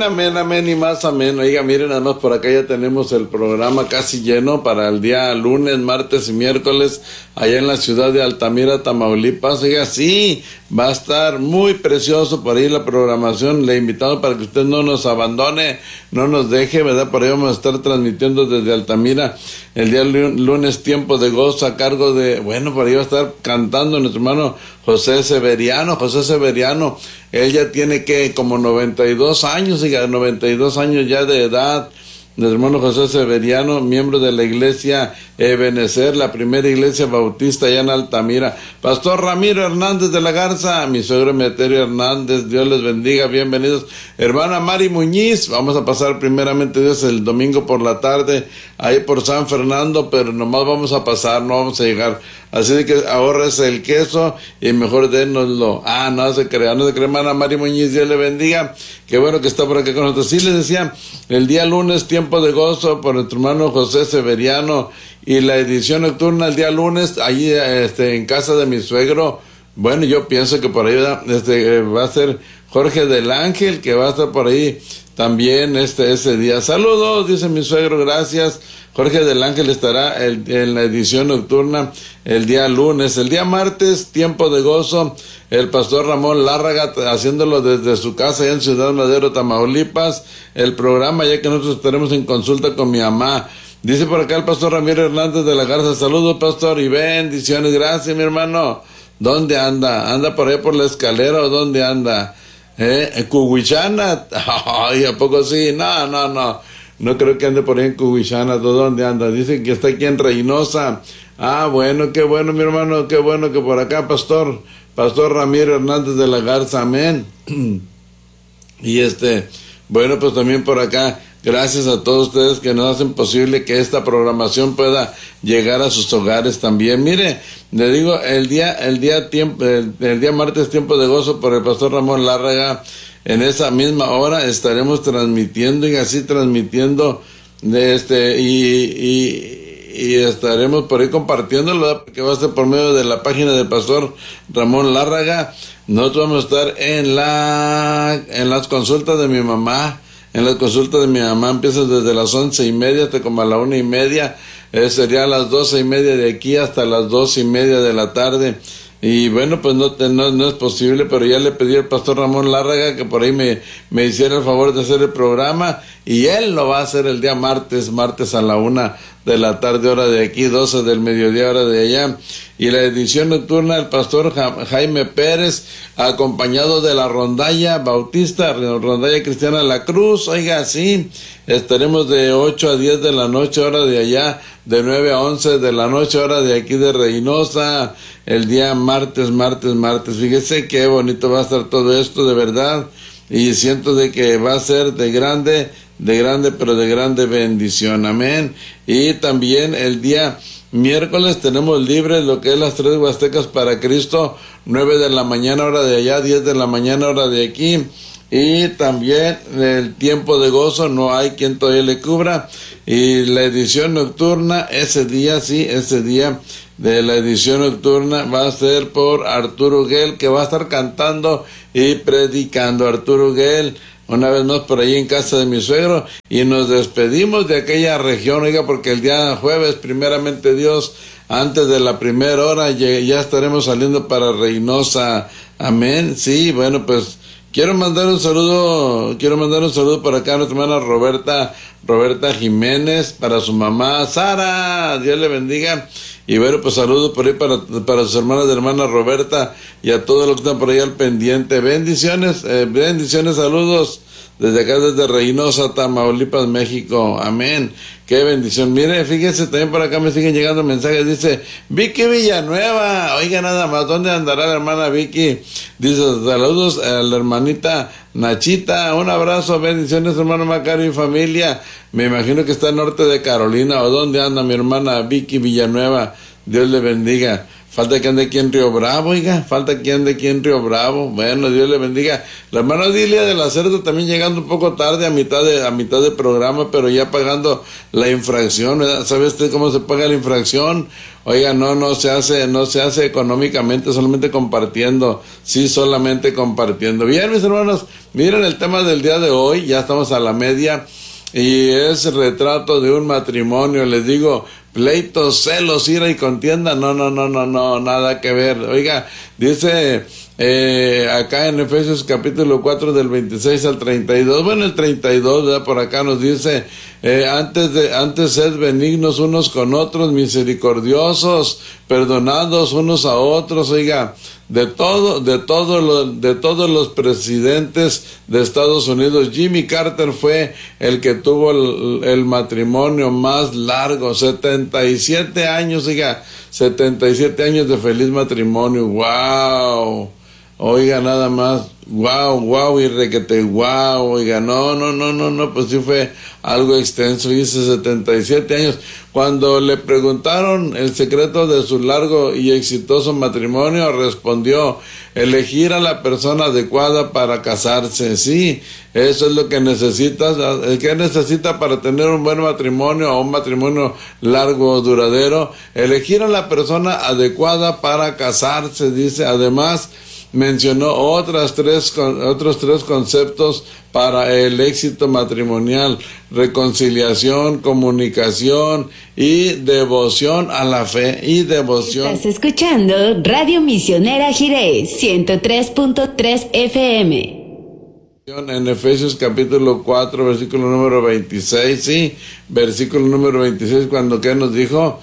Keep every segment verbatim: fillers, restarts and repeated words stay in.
Amén, amén, amén y más amén. Oiga, miren, nada más por acá ya tenemos el programa casi lleno para el día lunes, martes y miércoles allá en la ciudad de Altamira, Tamaulipas. Oiga, sí, va a estar muy precioso por ahí la programación. Le invitamos para que usted no nos abandone, no nos deje, ¿verdad? Por ahí vamos a estar transmitiendo desde Altamira el día lunes, tiempo de gozo a cargo de, bueno, por ahí va a estar cantando nuestro hermano José Severiano, José Severiano. Él ya tiene que como noventa y dos años, diga, noventa y dos años ya de edad. Nuestro hermano José Severiano, miembro de la iglesia Ebenezer, la primera iglesia bautista allá en Altamira. Pastor Ramiro Hernández de la Garza, mi suegro Emeterio Hernández, Dios les bendiga, bienvenidos. Hermana Mari Muñiz, vamos a pasar primeramente Dios el domingo por la tarde, ahí por San Fernando, pero nomás vamos a pasar, no vamos a llegar. Así de que ahorres el queso y mejor dénoslo. Ah, no se crea, no se crea, hermana Mari Muñiz, Dios le bendiga. Qué bueno que está por acá con nosotros. Sí, les decía, el día lunes, tiempo de gozo por nuestro hermano José Severiano, y la edición nocturna el día lunes, ahí este, en casa de mi suegro. Bueno, yo pienso que por ahí este, va a ser Jorge del Ángel, que va a estar por ahí también este ese día. Saludos, dice mi suegro, gracias. Jorge del Ángel estará el, en la edición nocturna el día lunes. El día martes, tiempo de gozo, el pastor Ramón Lárraga haciéndolo desde su casa allá en Ciudad Madero, Tamaulipas. El programa, ya que nosotros estaremos en consulta con mi mamá. Dice por acá el pastor Ramiro Hernández de la Garza, saludos pastor y bendiciones, gracias mi hermano. ¿Dónde anda? ¿Anda por ahí por la escalera o dónde anda? ¿Eh? ¿Cuhuichana? Ay, ¿a poco sí? No, no, no. No creo que ande por ahí en Cuhuichana. ¿Dónde anda? Dicen que está aquí en Reynosa. Ah, bueno, qué bueno, mi hermano, qué bueno que por acá, pastor, pastor Ramiro Hernández de la Garza, amén. Y este, bueno, pues también por acá, gracias a todos ustedes que nos hacen posible que esta programación pueda llegar a sus hogares también. Mire, le digo, el día, el día tiempo, el, el día martes, tiempo de gozo por el pastor Ramón Lárraga. En esa misma hora estaremos transmitiendo y así transmitiendo de este y, y, y estaremos por ahí compartiéndolo, que va a ser por medio de la página del pastor Ramón Lárraga. Nosotros vamos a estar en la en las consultas de mi mamá. En las consultas de mi mamá empiezan desde las once y media hasta como a la una y media. Eh, sería a las doce y media de aquí hasta las dos y media de la tarde. Y bueno, pues no, no, no es posible, pero ya le pedí al pastor Ramón Lárraga que por ahí me, me hiciera el favor de hacer el programa, y él lo va a hacer el día martes, martes a la una de la tarde, hora de aquí, doce del mediodía, hora de allá. Y la edición nocturna, el pastor ja, Jaime Pérez, acompañado de la rondalla bautista, rondalla cristiana La Cruz. Oiga, sí, estaremos de ocho a diez de la noche, hora de allá, de nueve a once de la noche, hora de aquí de Reynosa, el día martes, martes, martes. Fíjese qué bonito va a estar todo esto, de verdad, y siento de que va a ser de grande, de grande, pero de grande bendición, amén. Y también el día miércoles tenemos libre lo que es las tres Huastecas para Cristo, nueve de la mañana, hora de allá, diez de la mañana, hora de aquí. Y también el tiempo de gozo, no hay quien todavía le cubra. Y la edición nocturna, ese día, sí, ese día de la edición nocturna va a ser por Arturo Guel, que va a estar cantando y predicando. Arturo Guel, una vez más por ahí en casa de mi suegro, y nos despedimos de aquella región, oiga, porque el día jueves, primeramente Dios, antes de la primera hora, ya estaremos saliendo para Reynosa, amén. Sí, bueno, pues quiero mandar un saludo, quiero mandar un saludo para acá a nuestra hermana Roberta, Roberta Jiménez, para su mamá Sara, Dios le bendiga. Y bueno, pues saludos por ahí para, para sus hermanas de hermana Roberta y a todos los que están por ahí al pendiente. Bendiciones, eh, bendiciones, saludos desde acá, desde Reynosa, Tamaulipas, México. Amén. Qué bendición. Mire, fíjense, también por acá me siguen llegando mensajes. Dice, Vicky Villanueva. Oiga, nada más, ¿dónde andará la hermana Vicky? Dice, saludos a la hermanita Nachita. Un abrazo, bendiciones, hermano Macario y familia. Me imagino que está al norte de Carolina. ¿O dónde anda mi hermana Vicky Villanueva? Dios le bendiga. falta que ande aquí en Río Bravo, oiga, falta que ande aquí en Río Bravo. Bueno, Dios le bendiga. La hermana Odilia de la Cerda también llegando un poco tarde a mitad de, a mitad de programa, pero ya pagando la infracción, ¿verdad? ¿Sabe usted cómo se paga la infracción? Oiga, no, no se hace, no se hace económicamente, solamente compartiendo, sí, solamente compartiendo. Bien, mis hermanos, miren el tema del día de hoy, ya estamos a la media, y es retrato de un matrimonio. Les digo, pleitos, celos, ira y contienda, no, no, no, no, no, nada que ver. Oiga, dice eh, acá en Efesios capítulo cuatro del veintiséis al treinta y dos, bueno, el treinta y dos, ¿verdad? Por acá nos dice, eh, antes de, antes sed benignos unos con otros, misericordiosos, perdonados unos a otros. Oiga, de todo, de todo lo, de todos los presidentes de Estados Unidos, Jimmy Carter fue el que tuvo el, el matrimonio más largo, setenta y siete años, oiga, setenta y siete años de feliz matrimonio. Wow. Oiga, nada más, wow, wow, y requete, wow, oiga, no, no, no, no, no, pues sí fue algo extenso, dice setenta y siete años. Cuando le preguntaron el secreto de su largo y exitoso matrimonio, respondió, elegir a la persona adecuada para casarse. Sí, eso es lo que necesitas. ¿Qué necesita para tener un buen matrimonio o un matrimonio largo o duradero? Elegir a la persona adecuada para casarse, dice. Además, mencionó otras tres, otros tres conceptos para el éxito matrimonial: reconciliación, comunicación y devoción a la fe y devoción. Estás escuchando Radio Misionera Jiré, ciento tres punto tres F M. En Efesios capítulo cuatro, versículo número veintiséis, sí, versículo número veintiséis, cuando ¿qué nos dijo?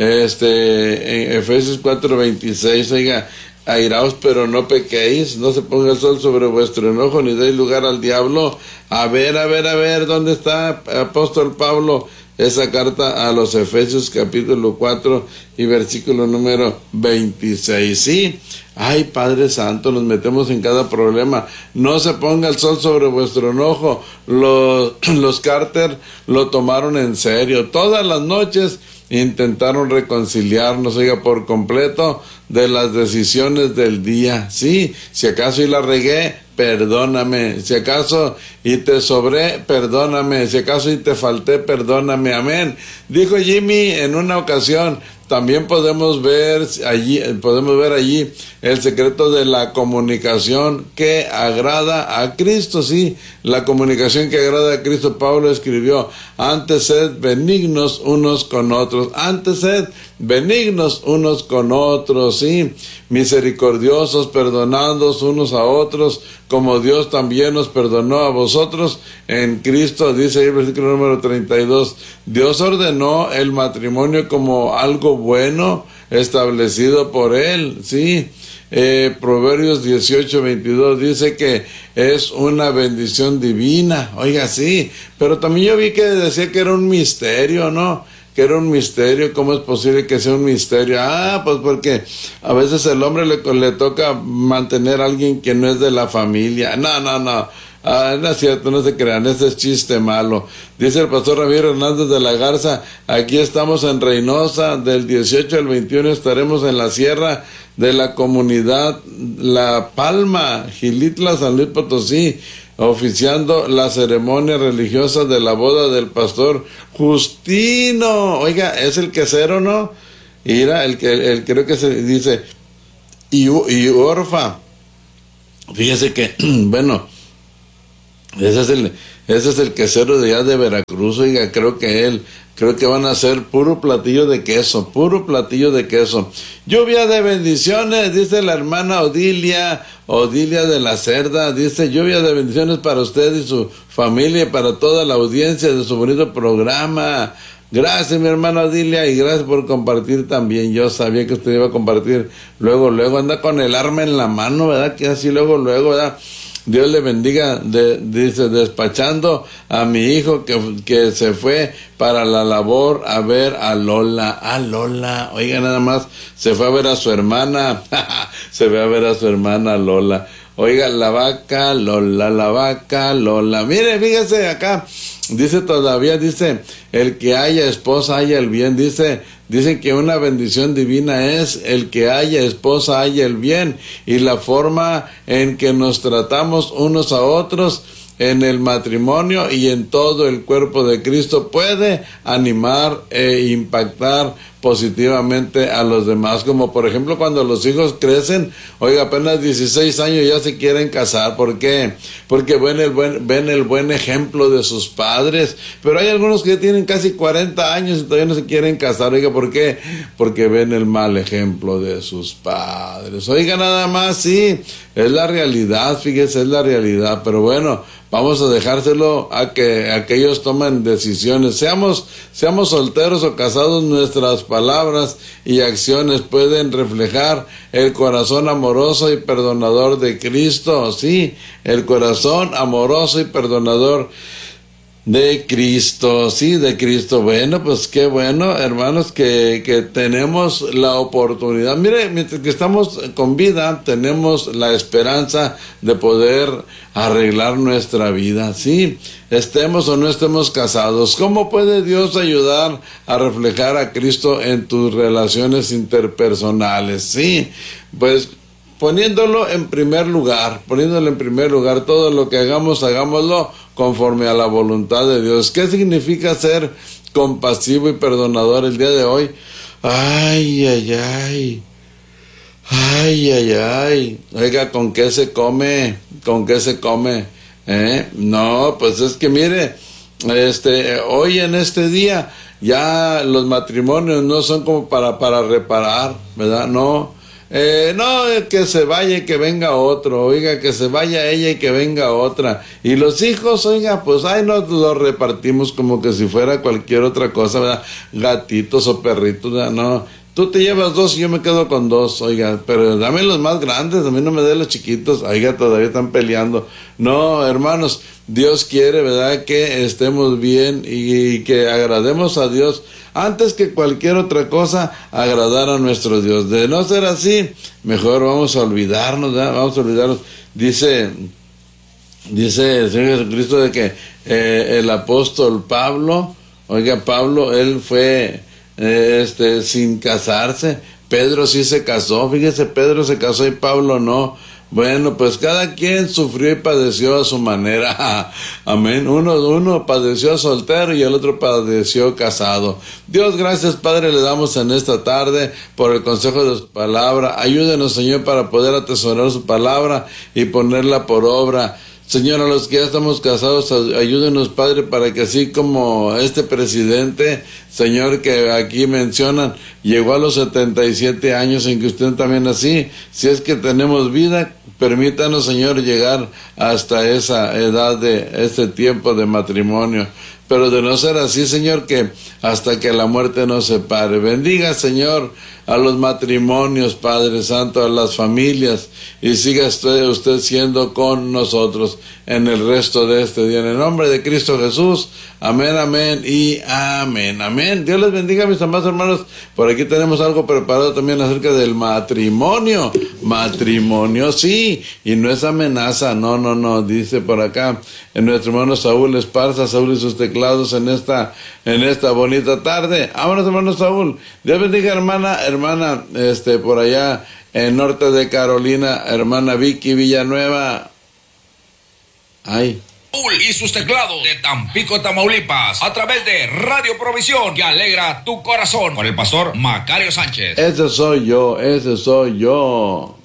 Este, en Efesios cuatro veintiséis, oiga, airaos pero no pequéis, no se ponga el sol sobre vuestro enojo, ni deis lugar al diablo. A ver, a ver, a ver, ¿dónde está apóstol Pablo? Esa carta a los Efesios capítulo cuatro y versículo número veintiséis, sí. Ay, Padre Santo, nos metemos en cada problema. No se ponga el sol sobre vuestro enojo. Los, los Carter lo tomaron en serio. Todas las noches intentaron reconciliarnos, oiga, por completo de las decisiones del día. Sí, si acaso y la regué, perdóname. Si acaso y te sobré, perdóname. Si acaso y te falté, perdóname. Amén. Dijo Jimmy en una ocasión. También podemos ver allí, podemos ver allí el secreto de la comunicación que agrada a Cristo. Sí, la comunicación que agrada a Cristo. Pablo escribió, antes sed benignos unos con otros, antes sed benignos unos con otros, sí, misericordiosos, perdonados unos a otros, como Dios también nos perdonó a vosotros en Cristo. Dice ahí el versículo número treinta y dos, Dios ordenó el matrimonio como algo bueno establecido por Él, sí. Eh, Proverbios dieciocho veintidós dice que es una bendición divina, oiga, sí, pero también yo vi que decía que era un misterio, ¿no? Que era un misterio. ¿Cómo es posible que sea un misterio? Ah, pues porque a veces el hombre le, le toca mantener a alguien que no es de la familia. No, no, no. Ah, no es cierto, no se crean, ese es chiste malo. Dice el pastor Ramiro Hernández de la Garza, aquí estamos en Reynosa, del dieciocho al veintiuno estaremos en la sierra de la comunidad La Palma, Gilitla, San Luis Potosí, oficiando la ceremonia religiosa de la boda del pastor Justino. Oiga, es el quesero, ¿no? Mira, el que el, creo que se dice y, y Orfa. Fíjese que, bueno, ese es el ese es el quesero de allá de Veracruz. Oiga, creo que él Creo que van a ser puro platillo de queso, puro platillo de queso. Lluvia de bendiciones, dice la hermana Odilia, Odilia de la Cerda, dice lluvia de bendiciones para usted y su familia y para toda la audiencia de su bonito programa. Gracias, mi hermana Odilia, y gracias por compartir también. Yo sabía que usted iba a compartir luego, luego, anda con el arma en la mano, ¿verdad? Que así luego, luego, ¿verdad? Dios le bendiga, de, dice, despachando a mi hijo que, que se fue para la labor a ver a Lola. A Lola, oiga, nada más, se fue a ver a su hermana, se fue a ver a su hermana Lola. Oiga, la vaca Lola, la vaca Lola. Mire, fíjese acá, dice todavía, dice, el que haya esposa haya el bien, dice, dicen que una bendición divina es el que haya esposa haya el bien, y la forma en que nos tratamos unos a otros en el matrimonio y en todo el cuerpo de Cristo puede animar e impactar positivamente a los demás, como por ejemplo cuando los hijos crecen, oiga, apenas dieciséis años ya se quieren casar. ¿Por qué? Porque ven el buen, ven el buen ejemplo de sus padres, pero hay algunos que tienen casi cuarenta años y todavía no se quieren casar. Oiga, ¿por qué? Porque ven el mal ejemplo de sus padres. Oiga, nada más, sí, es la realidad, fíjese, es la realidad, pero bueno, vamos a dejárselo a que, a que ellos tomen decisiones. Seamos, seamos solteros o casados, nuestras palabras y acciones pueden reflejar el corazón amoroso y perdonador de Cristo. Sí, el corazón amoroso y perdonador de Cristo, sí, de Cristo. Bueno, pues qué bueno, hermanos, que, que tenemos la oportunidad. Mire, mientras que estamos con vida, tenemos la esperanza de poder arreglar nuestra vida, sí, estemos o no estemos casados. ¿Cómo puede Dios ayudar a reflejar a Cristo en tus relaciones interpersonales? Sí, pues poniéndolo en primer lugar, poniéndolo en primer lugar, todo lo que hagamos, hagámoslo conforme a la voluntad de Dios. ¿Qué significa ser compasivo y perdonador el día de hoy? Ay, ay, ay, ay, ay, ay, oiga, ¿con qué se come? ¿Con qué se come? ¿Eh? No, pues es que mire, este, hoy en este día, ya los matrimonios no son como para, para reparar, ¿verdad? No. Eh, no, que se vaya y que venga otro, oiga, que se vaya ella y que venga otra. Y los hijos, oiga, pues ahí nos los repartimos como que si fuera cualquier otra cosa, ¿verdad? Gatitos o perritos, ¿verdad? No, tú te llevas dos y yo me quedo con dos, oiga, pero dame los más grandes, a mí no me dé los chiquitos, oiga, todavía están peleando. No, hermanos, Dios quiere, ¿verdad?, que estemos bien y que agrademos a Dios antes que cualquier otra cosa, agradar a nuestro Dios. De no ser así, mejor vamos a olvidarnos, ¿verdad? Vamos a olvidarnos. Dice, dice el Señor Jesucristo de que eh, el apóstol Pablo, oiga, Pablo, él fue eh, este sin casarse. Pedro sí se casó, fíjese, Pedro se casó y Pablo no. Bueno, pues cada quien sufrió y padeció a su manera. Amén. Uno, uno padeció soltero y el otro padeció casado. Dios, gracias, Padre, le damos en esta tarde por el consejo de su palabra. Ayúdenos, Señor, para poder atesorar su palabra y ponerla por obra. Señor, a los que ya estamos casados, ayúdenos, Padre, para que así como este presidente, Señor, que aquí mencionan, llegó a los setenta y siete años, en que usted también así, si es que tenemos vida, permítanos, Señor, llegar hasta esa edad de este tiempo de matrimonio. Pero de no ser así, Señor, que hasta que la muerte nos separe. Bendiga, Señor, a los matrimonios, Padre Santo, a las familias, y siga usted, usted siendo con nosotros en el resto de este día. En el nombre de Cristo Jesús, amén, amén y amén, amén. Dios les bendiga, mis amados hermanos. Por aquí tenemos algo preparado también acerca del matrimonio. Matrimonio, sí, y no es amenaza, no, no, no, dice por acá en nuestro hermano Saúl Esparza, Saúl y sus teclados en esta, en esta bonita tarde. Vámonos, hermano Saúl. Dios bendiga, hermana, hermana, este, por allá en norte de Carolina, hermana Vicky Villanueva. Ay. Y sus teclados de Tampico, Tamaulipas, a través de Radio Provisión, que alegra tu corazón, con el pastor Macario Sánchez. Ese soy yo, ese soy yo.